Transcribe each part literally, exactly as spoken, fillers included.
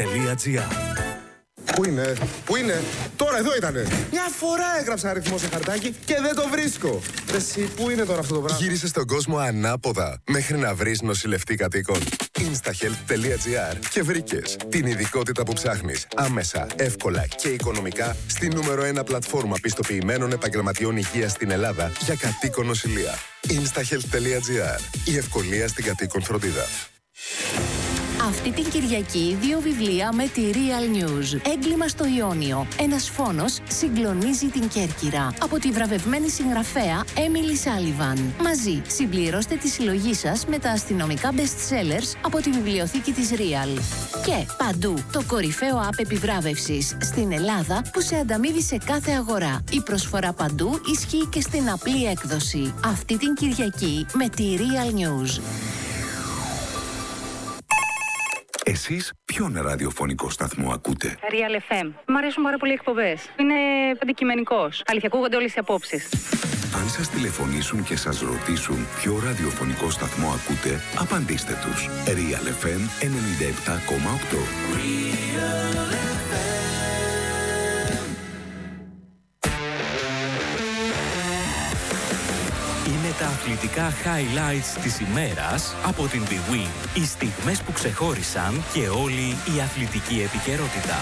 τελεία τζι άρ. Πού είναι, πού είναι, τώρα εδώ ήτανε. Μια φορά έγραψα αριθμό σε χαρτάκι και δεν το βρίσκω. Εσύ, πού είναι τώρα αυτό το πράγμα? Γύρισε στον κόσμο ανάποδα μέχρι να βρεις νοσηλευτή κατοίκων. instahealth τελεία τζι άρ και βρήκες την ειδικότητα που ψάχνεις άμεσα, εύκολα και οικονομικά στη νούμερο ένα πλατφόρμα πιστοποιημένων επαγγελματιών υγείας στην Ελλάδα για κατοίκον νοσηλεία. instahealth τελεία τζι άρ. Η ευκολία στην κατοίκον φροντίδα. Αυτή την Κυριακή δύο βιβλία με τη Real News. Έγκλημα στο Ιόνιο. Ένας φόνος συγκλονίζει την Κέρκυρα. Από τη βραβευμένη συγγραφέα Emily Sullivan. Μαζί συμπληρώστε τη συλλογή σας με τα αστυνομικά best sellers από τη βιβλιοθήκη της Real. Και παντού το κορυφαίο app επιβράβευσης στην Ελλάδα που σε ανταμείβει σε κάθε αγορά. Η προσφορά παντού ισχύει και στην απλή έκδοση. Αυτή την Κυριακή με τη Real News. Εσείς ποιον ραδιοφωνικό σταθμό ακούτε? Real εφ εμ. Μ' αρέσουν πάρα πολύ οι εκπομπές. Είναι αντικειμενικός. Αλήθεια, ακούγονται όλες οι απόψεις. Αν σας τηλεφωνήσουν και σας ρωτήσουν ποιο ραδιοφωνικό σταθμό ακούτε, απαντήστε τους. Real εφ εμ ενενήντα επτά κόμμα οκτώ. Είναι τα αθλητικά highlights της ημέρας από την Big Win. Οι στιγμές που ξεχώρισαν και όλη η αθλητική επικαιρότητα.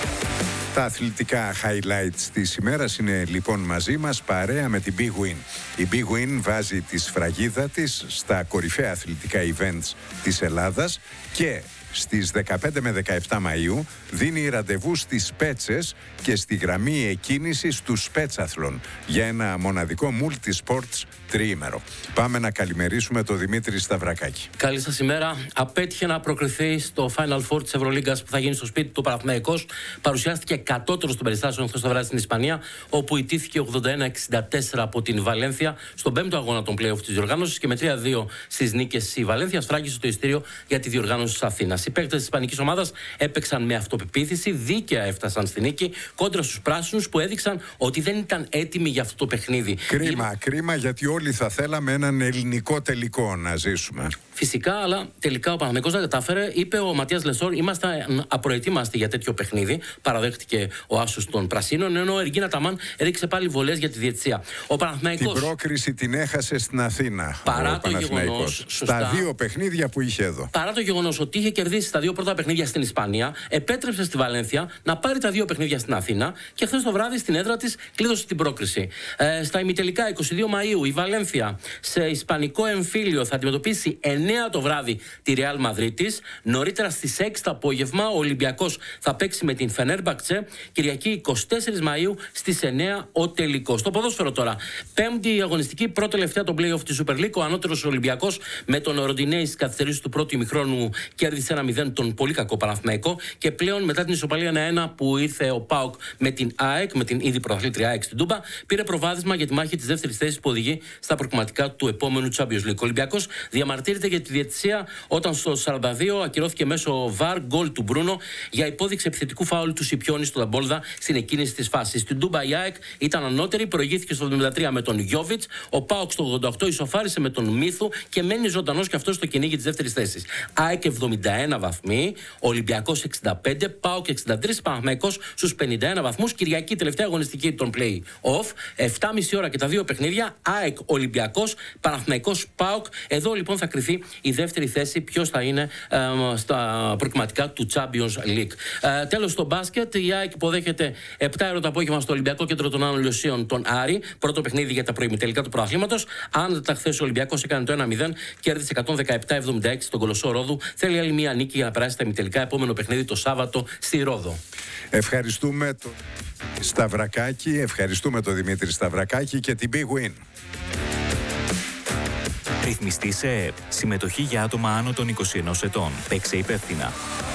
Τα αθλητικά highlights της ημέρας είναι λοιπόν μαζί μας παρέα με την Big Win. Η Big Win βάζει τη σφραγίδα της στα κορυφαία αθλητικά events της Ελλάδας και στις δεκαπέντε με δεκαεπτά Μαΐου δίνει ραντεβού στις Πέτσες και στη γραμμή εκκίνησης του Σπέτσαθλων για ένα μοναδικό multi-sports τριήμερο. Πάμε να καλημερίσουμε τον Δημήτρη Σταυρακάκη. Καλή σας ημέρα. Απέτυχε να προκριθεί στο Final Four της Ευρωλίγκας που θα γίνει στο σπίτι του Παναθηναϊκός. Παρουσιάστηκε κατώτερος των περιστάσεων χθες το βράδυ στην Ισπανία, όπου ιτήθηκε ογδόντα ένα εξήντα τέσσερα από την Βαλένθια στον πέμπτο αγώνα των play-off της διοργάνωσης και με τρία δύο στις νίκες η Βαλένθια σφράγγισε το ειστήριο για τη διοργάνωση της Αθήνας. Οι παίκτες της ισπανικής ομάδας έπαιξαν με αυτοπεποίθηση, δίκαια έφτασαν στη νίκη κόντρα στους πράσινους που έδειξαν ότι δεν ήταν έτοιμοι για αυτό το παιχνίδι. Κρίμα, Η... κρίμα γιατί όλοι θα θέλαμε έναν ελληνικό τελικό να ζήσουμε. Φυσικά, αλλά τελικά ο Παναθηναϊκός δεν κατάφερε. Είπε ο Ματίας Λεσόρ: ήμασταν απροετοίμαστοι για τέτοιο παιχνίδι. Παραδέχτηκε ο άσος των Πρασίνων, ενώ ο Εργίνα Ταμάν έδειξε πάλι βολές για τη διαιτησία. Ο Παναθηναϊκός. Την πρόκριση την έχασε στην Αθήνα. Παρά το γεγονός. Στα δύο παιχνίδια που είχε εδώ. Παρά το γεγονός ότι είχε κερδίσει τα δύο πρώτα παιχνίδια στην Ισπανία, επέτρεψε στη Βαλένθια να πάρει τα δύο παιχνίδια στην Αθήνα και χθες το βράδυ στην έδρα της κλείδωσε την πρόκριση. Ε, στα ημιτελικά είκοσι δύο Μαΐου η Βαλένθια σε ισπανικό εμφύλιο θα αντιμετωπίσει εννέα το βράδυ τη Ρεάλ Μαδρίτης. Νωρίτερα στις έξι το απόγευμα ο Ολυμπιακός θα παίξει με την Φενέρμπαχτσε. Κυριακή εικοστή τέταρτη Μαΐου στις εννέα ο τελικός. Στο ποδόσφαιρο τώρα. Πέμπτη αγωνιστική, πρώτη τελευταία των play-off της Super League. Ο ανώτερος Ολυμπιακός με τον Ροντινέη στις καθυστερήσεις του πρώτου ημιχρόνου κέρδισε ένα μηδέν τον πολύ κακό Παναθηναϊκό. Και πλέον μετά την ισοπαλία ένα ένα που ήρθε ο ΠΑΟΚ με την ΑΕΚ, με την ήδη πρωταθλήτρια ΑΕΚ στην Τούμπα, πήρε προβάδισμα για τη μάχη της δεύτερης θέσης που οδηγεί στα προκριματικά του επόμενου Champions League. Ο Ολυμπιακός διαμαρτύρεται για τη διαιτησία όταν στο σαράντα δύο ακυρώθηκε μέσω βαρ γκολ του Μπρούνο για υπόδειξη επιθετικού φάουλ του Σιπιόνι στο Ταμπόλδα στην εκκίνηση της φάσης. Στην Τούμπα η ΑΕΚ ήταν ανώτερη, προηγήθηκε στο εβδομήντα τρία με τον Γιόβιτς. Ο ΠΑΟΚ στο ογδόντα οκτώ ισοφάρισε με τον Μίθου και μένει ζωντανός και αυτό στο κυνήγι της δεύτερης θέσης. ΑΕΚ εβδομήντα ένα βαθμοί, Ολυμπιακός εξήντα πέντε, ΠΑΟΚ εξήντα τρία, Παναθηναϊκός στους πενήντα ένα βαθμούς. Κυριακή τελευταία αγωνιστική των play-off, επτά και μισή ώρα και τα δύο παιχνίδια, ΑΕΚ Ολυμπιακός, Παναθηναϊκός ΠΑΟΚ. Εδώ λοιπόν θα κρυθεί η δεύτερη θέση, ποιος θα είναι ε, στα προκριματικά του Champions League. Ε, τέλος στο μπάσκετ, η ΑΕΚ υποδέχεται επτά ώρα το απόγευμα στο Ολυμπιακό Κέντρο των Άνω Λιωσίων τον Άρη. Πρώτο παιχνίδι για τα προημιτελικά του πρωταθλήματος. Αν τα χθες ο Ολυμπιακός έκανε το ένα μηδέν, κέρδισε εκατόν δεκαεπτά εβδομήντα έξι στον Κολοσσό Ρόδου. Θέλει άλλη μία νίκη για να περάσει τα ημιτελικά. Επόμενο παιχνίδι το Σάββατο στη Ρόδο. Ευχαριστούμε το Σταυρακάκη, ευχαριστούμε τον Δημήτρη Σταυρακάκη και την Big Win. Ρυθμιστή σε ΕΕΠ. Συμμετοχή για άτομα άνω των είκοσι ενός ετών. Παίξε υπεύθυνα.